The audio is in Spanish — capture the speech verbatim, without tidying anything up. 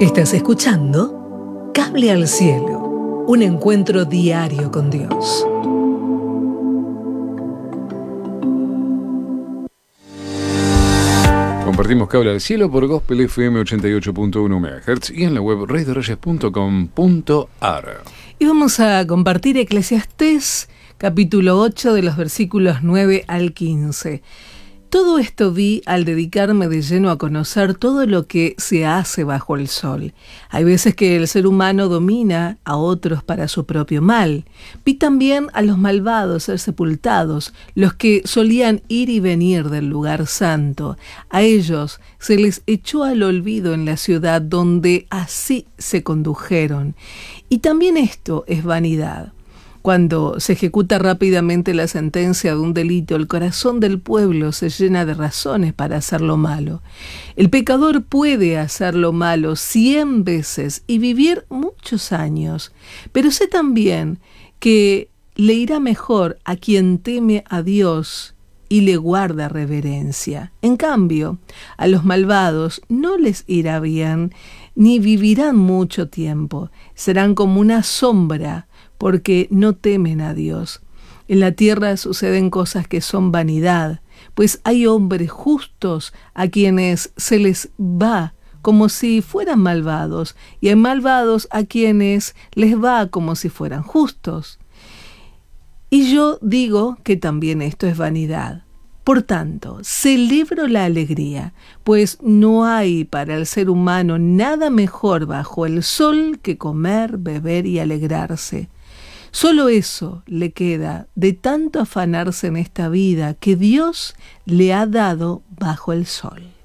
Estás escuchando Cable al Cielo, un encuentro diario con Dios. Compartimos Cable al Cielo por Gospel F M ochenta y ocho punto uno megahertz y en la web rey de reyes punto com punto a r. Y vamos a compartir Eclesiastés, capítulo ocho, de los versículos nueve al quince. Todo esto vi al dedicarme de lleno a conocer todo lo que se hace bajo el sol. Hay veces que el ser humano domina a otros para su propio mal. Vi también a los malvados ser sepultados, los que solían ir y venir del lugar santo. A ellos se les echó al olvido en la ciudad donde así se condujeron. Y también esto es vanidad. Cuando se ejecuta rápidamente la sentencia de un delito, el corazón del pueblo se llena de razones para hacer lo malo. El pecador puede hacer lo malo cien veces y vivir muchos años, pero sé también que le irá mejor a quien teme a Dios y le guarda reverencia. En cambio, a los malvados no les irá bien, ni vivirán mucho tiempo. Serán como una sombra, porque no temen a Dios. En la tierra suceden cosas que son vanidad, pues hay hombres justos a quienes se les va como si fueran malvados, y hay malvados a quienes les va como si fueran justos. Y yo digo que también esto es vanidad. Por tanto, celebro la alegría, pues no hay para el ser humano nada mejor bajo el sol que comer, beber y alegrarse. Solo eso le queda de tanto afanarse en esta vida que Dios le ha dado bajo el sol.